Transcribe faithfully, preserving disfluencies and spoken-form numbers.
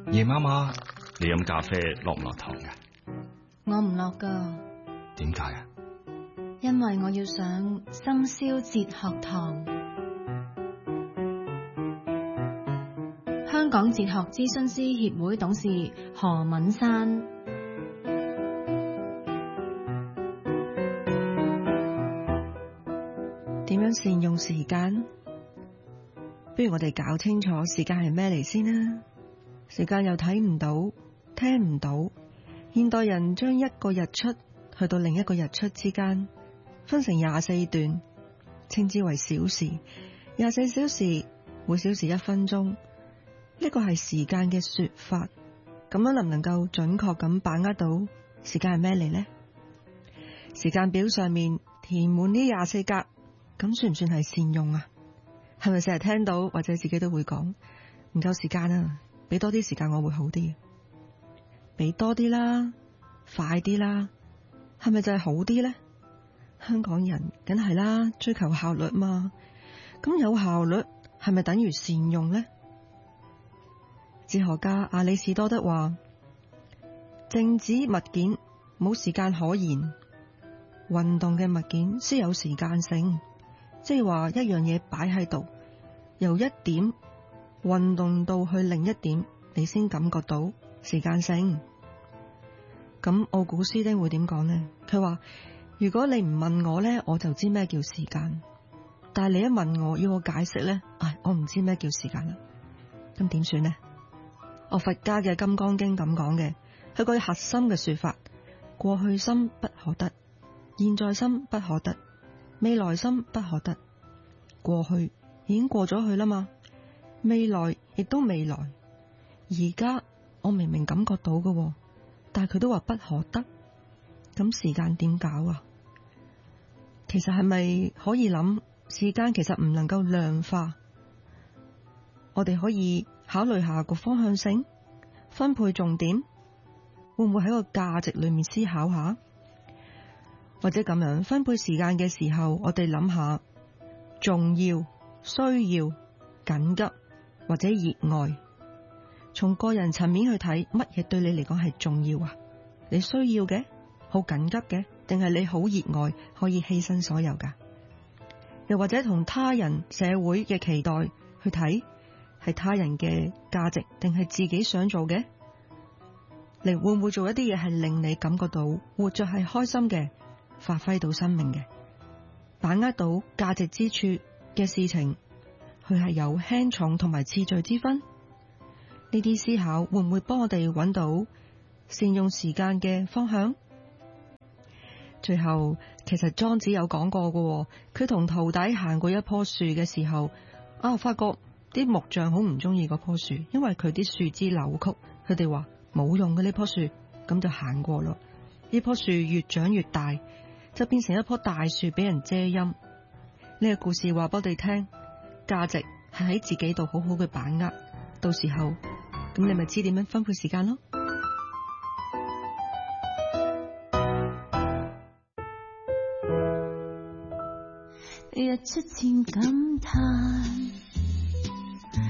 夜媽媽，你飲咖啡落唔落糖㗎？ 我唔落㗎。 點解啊？ 因為我要上生肖哲學堂。香港哲學諮詢師協會董事何敏珊。 點樣善用時間？不如我哋搞清楚時間係咩嚟先啦。時間又睇唔到，聽唔到。現代人將一個日出去到另一個日出之間分成廿四段，稱之為小時。廿四小時，每小時一分鐘。呢個係時間嘅說法，咁樣能唔能夠準確咁把握到時間係咩嚟呢？時間表上面填滿呢廿四格，咁算唔算係善用啊？係咪成日聽到或者自己都會講唔夠時間啊？俾多啲時間我會好啲，俾多啲啦，快啲啦，係咪就係好啲呢？香港人梗係啦，追求效率嘛。咁有效率係咪等於善用呢？哲學家亞里士多德話：靜止物件冇時間可言，運動嘅物件先有時間性。即係話一樣嘢擺喺度，由一點運動到去另一點，你先感覺到時間性。咁奧古斯丁會點講呢？佢話：如果你唔問我呢，我就知咩叫時間。但係你一問我，要我解釋呢，唉，我唔知咩叫時間啦。咁點算呢？我佛家嘅《金剛經》咁講嘅，佢個核心嘅說法：過去心不可得，現在心不可得，未來心不可得。過去已經過咗去啦嘛，未來亦都未來。而家我明明感覺到嘅，但係佢都話不可得。咁時間點搞啊？其實係咪可以諗，時間其實唔能夠量化？我哋可以考慮下個方向性，分配重點，會唔會喺個價值裏面思考下？或者咁樣分配時間嘅時候，我哋諗下重要、需要、緊急或者熱愛。從個人層面去睇，乜嘢對你嚟講係重要啊？你需要嘅，好緊急嘅，定係你好熱愛，可以犧牲所有噶？又或者同他人、社會嘅期待去睇，係他人嘅價值，定係自己想做嘅？你會唔會做一啲嘢係令你感覺到活着係開心嘅，發揮到生命嘅，把握到價值之處嘅事情，佢係有輕重同埋次序之分？呢啲思考會唔會幫我哋揾到善用時間嘅方向？最後，其實莊子有講過嘅，佢同徒弟行過一棵樹嘅時候，啊，發覺啲木匠好唔中意嗰棵樹，因為佢啲樹枝扭曲。佢哋話冇用嘅呢棵樹，咁就行過咯。呢棵樹越長越大，就變成一棵大樹俾人遮陰。呢個故事話俾我哋聽，價值係喺自己度好好嘅把握，到時候咁你咪知點樣分配時間咯。 日出前感嘆